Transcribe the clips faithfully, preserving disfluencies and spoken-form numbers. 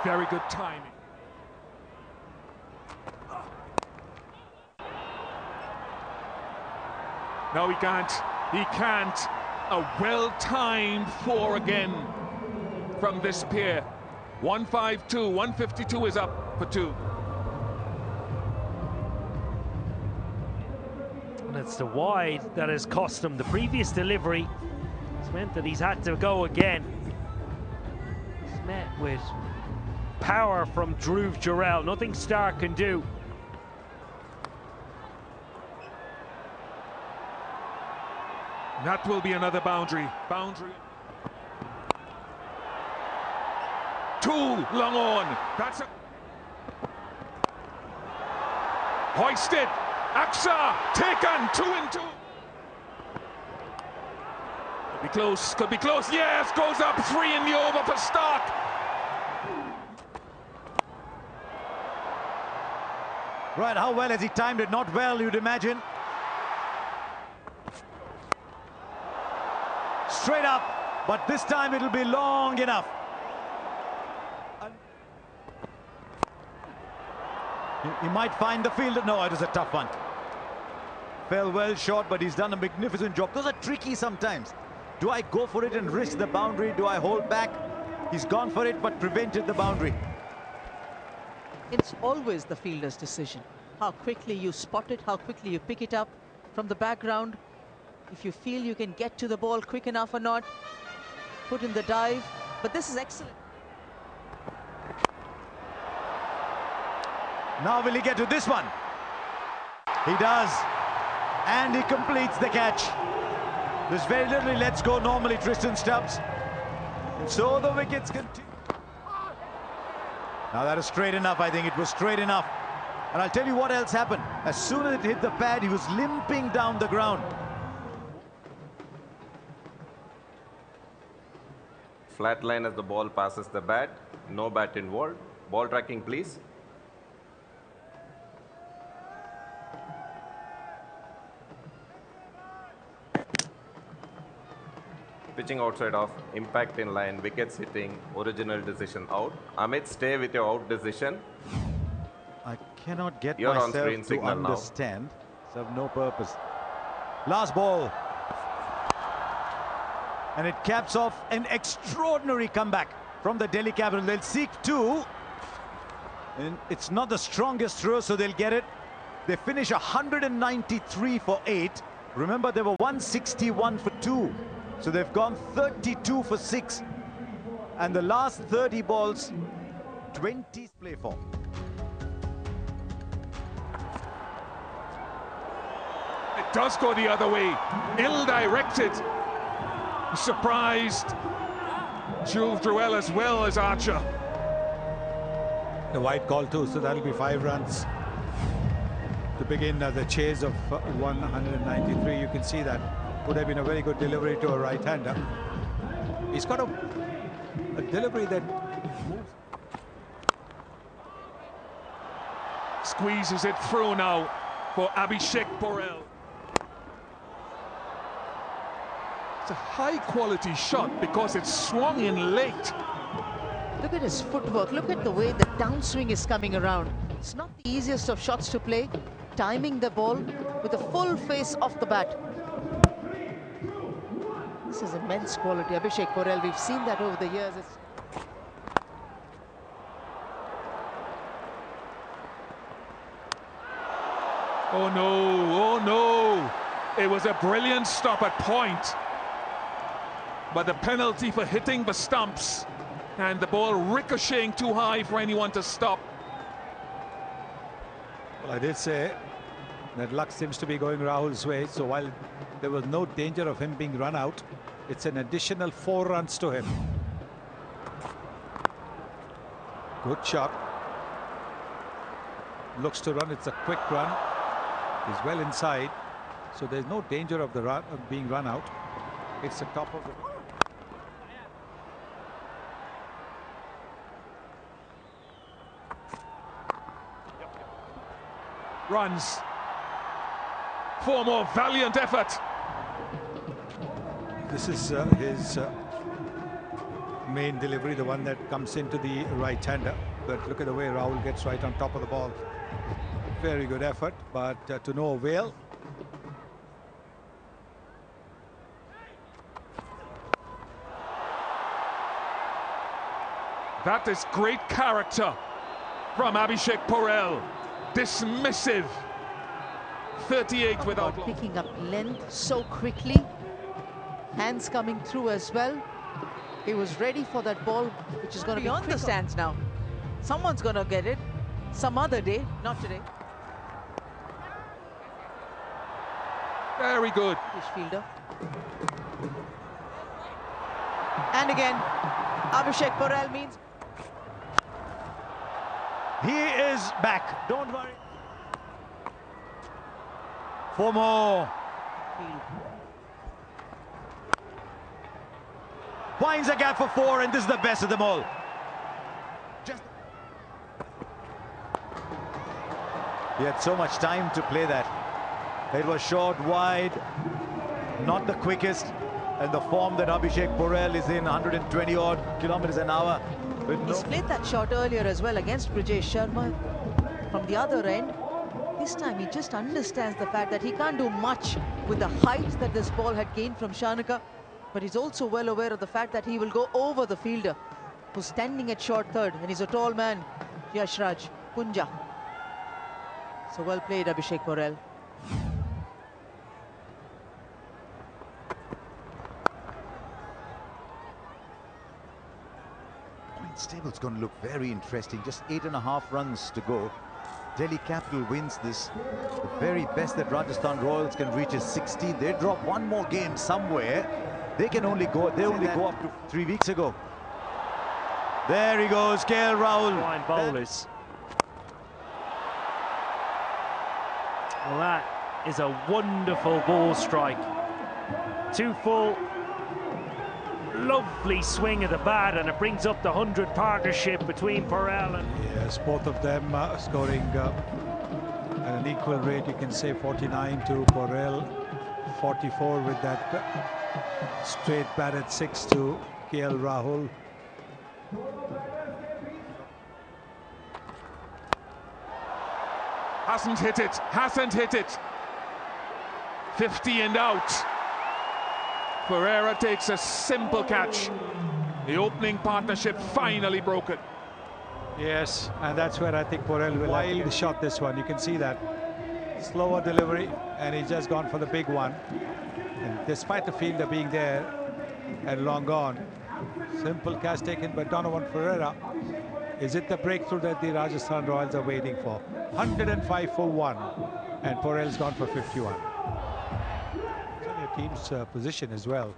Very good timing. No, he can't. He can't. A well-timed four again from this pair. one fifty-two, one fifty-two is up for two. And it's the wide that has cost him. The previous delivery has meant that he's had to go again. It's met with power from Dhruv Jurel. Nothing Starc can do. That will be another boundary. Boundary. Two long on. That's a hoisted. Aksa taken. Two and two. Could be close. Could be close. Yes, goes up three in the over for Starc. Right, how well has he timed it? Not well, you'd imagine. Straight up, but this time it'll be long enough. He, he might find the field. No, it was a tough one. Fell well short, but he's done a magnificent job. Those are tricky sometimes. Do I go for it and risk the boundary? Do I hold back? He's gone for it, but prevented the boundary. It's always the fielder's decision. How quickly you spot it, how quickly you pick it up from the background. If you feel you can get to the ball quick enough or not, put in the dive. But this is excellent. Now will he get to this one? He does. And he completes the catch. There's very little he lets go normally, Tristan Stubbs. And so the wickets continue. Now that is straight enough. I think it was straight enough. And I'll tell you what else happened. As soon as it hit the pad, he was limping down the ground. Flat line as the ball passes the bat. No bat involved. Ball tracking, please. Pitching outside off, impact in line, wickets hitting, original decision out. Amit, stay with your out decision. I cannot get You're on myself screen to signal now. understand. It's of no purpose. Last ball. And it caps off an extraordinary comeback from the Delhi Capital. They'll seek two. And it's not the strongest throw, so they'll get it. They finish one hundred ninety-three for eight. Remember, they were one sixty-one for two. So they've gone thirty-two for six. And the last thirty balls, twenty play for. It does go the other way. Ill-directed. Surprised Dhruv Jurel as well as Archer. The wide call too, so that'll be five runs to begin uh, the chase of uh, one hundred ninety-three. You can see that would have been a very good delivery to a right-hander. He's got a, a delivery that moves. Squeezes it through now for Abhishek Porel. It's a high-quality shot because it's swung in late. Look at his footwork. Look at the way the downswing is coming around. It's not the easiest of shots to play. Timing the ball with a full face off the bat. This is immense quality. Abhishek Porel, we've seen that over the years. It's Oh no, oh no. It was a brilliant stop at point. But the penalty for hitting the stumps and the ball ricocheting too high for anyone to stop. Well, I did say that luck seems to be going Rahul's way. So while there was no danger of him being run out, it's an additional four runs to him. Good shot. Looks to run. It's a quick run. He's well inside. So there's no danger of the run of being run out. It's the top of the... Runs for more valiant effort. This is uh, his uh, main delivery, the one that comes into the right-hander. But look at the way Rahul gets right on top of the ball. Very good effort, but uh, to no avail. That is great character from Abhishek Porel. Dismissive. thirty-eight without About picking up length so quickly. Hands coming through as well. He was ready for that ball, which is going to be on the stands now. Someone's going to get it. Some other day, not today. Very good. British fielder. And again, Abhishek Porel means... He is back. Don't worry. Four more. Field. Finds a gap for four, and this is the best of them all. Just he had so much time to play that. It was short, wide, not the quickest, and the form that Abhishek Porel is in, one hundred twenty odd kilometers an hour. With He's no played that shot earlier as well against Brijesh Sharma from the other end. This time he just understands the fact that he can't do much with the height that this ball had gained from Shanaka, but he's also well aware of the fact that he will go over the fielder who's standing at short third, and he's a tall man, Yashraj Punja. So well played, Abhishek Porel. points table's going to look very interesting. Just eight and a half runs to go. Delhi Capital wins this. The very best that Rajasthan Royals can reach is sixty. They drop one more game somewhere. They can only go. They only go up to three weeks ago. There he goes, K L Rahul. Fine bowlers. Well, that is a wonderful ball strike. Two full. Lovely swing of the bat, and it brings up the hundred partnership between Porel and... Yes, both of them uh, scoring uh, at an equal rate. You can say forty-nine to Porel, forty-four with that uh, straight bat at six to K L Rahul. Hasn't hit it, hasn't hit it. fifty and out. Pereira takes a simple catch. The opening partnership finally broken. Yes, and that's where I think Porel will wild shot this one. You can see that slower delivery, and he's just gone for the big one. And despite the fielder being there and long gone, simple catch taken by Donovan Pereira. Is it the breakthrough that the Rajasthan Royals are waiting for? one hundred five for one, and Porel's gone for fifty-one. It's on your team's uh, position as well.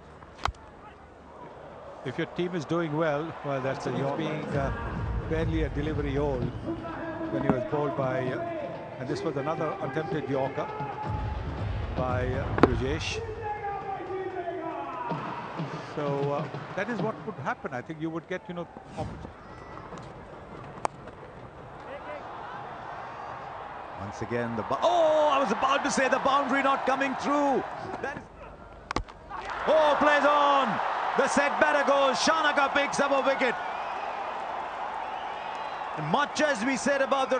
If your team is doing well, well, that's he's being uh, barely a delivery all when he was bowled by, uh, and this was another attempted Yorker by uh, Brijesh. So uh, that is what would happen. I think you would get, you know, Once again, the oh, I was about to say the boundary not coming through. That is oh, plays on. The set batter goes. Shanaka picks up a wicket. And much as we said about the